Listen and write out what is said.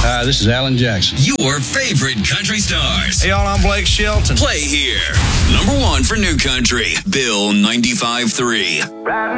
Hi, this is Alan Jackson. Your favorite country stars. Hey, y'all, I'm Blake Shelton. Play here. Number one for new country, Bill 95.3.